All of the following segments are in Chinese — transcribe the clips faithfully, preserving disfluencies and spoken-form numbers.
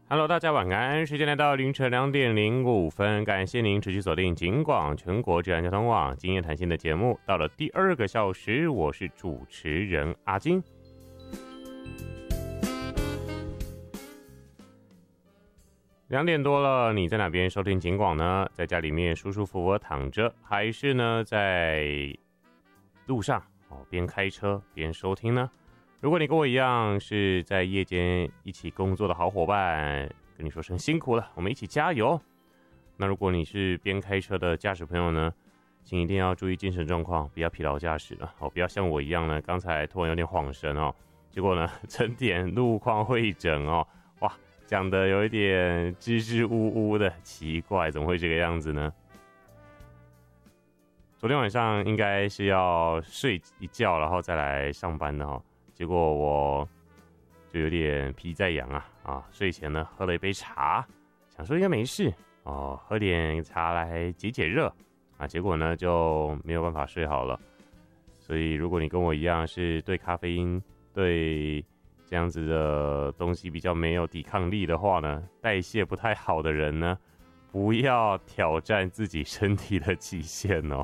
Hello， 大家晚安。时间来到凌晨两点零五分，感谢您持续锁定警广全国治安交通网今夜谈心的节目。到了第二个小时，我是主持人阿金。两点多了，你在哪边收听警广呢？在家里面舒舒服服躺着，还是呢在路上哦边开车边收听呢？如果你跟我一样是在夜间一起工作的好伙伴，跟你说声辛苦了，我们一起加油。那如果你是边开车的驾驶朋友呢，请一定要注意精神状况，不要疲劳驾驶了哦，不要像我一样呢，刚才突然有点晃神哦，结果呢整点路况会诊哦，哇，讲的有一点支支吾吾的，奇怪，怎么会这个样子呢？昨天晚上应该是要睡一觉，然后再来上班的哦。结果我就有点脾在痒啊啊！睡前呢喝了一杯茶，想说应该没事哦，喝点茶来解解热啊。结果呢就没有办法睡好了。所以如果你跟我一样是对咖啡因、对这样子的东西比较没有抵抗力的话呢，代谢不太好的人呢，不要挑战自己身体的极限哦。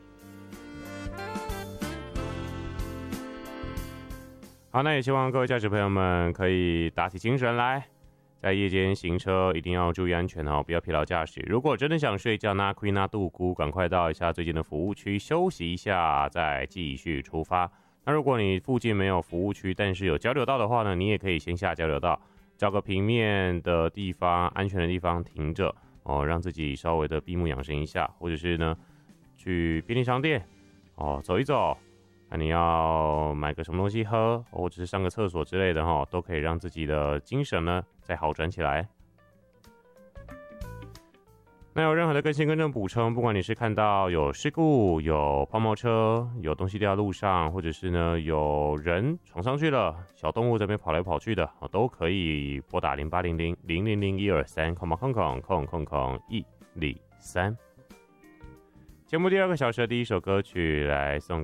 好，那也希望各位驾驶朋友们可以打起精神来，在夜间行车一定要注意安全哦，不要疲劳驾驶。如果真的想睡觉，那亏那度咕，赶快到一下最近的服务区休息一下，再继续出发。那如果你附近没有服务区，但是有交流道的话呢，你也可以先下交流道，找个平面的地方、安全的地方停着哦，让自己稍微的闭目养神一下，或者是呢去便利商店哦走一走。那你要买个什么东西喝，或者是上个厕所之类的齁，都可以让自己的精神呢再好转起来。那有任何的更新更正补充，不管你是看到有事故、有抛锚车、有东西掉在路上，或者是呢有人闯上去了，小动物这边跑来跑去的，都可以拨打零八零零零零零一二三空空空空空空一零三。节目第二个小时的第一首歌曲来送